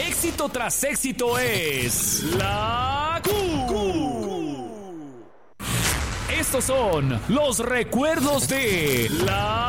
Éxito tras éxito es la Q. Estos son los recuerdos de la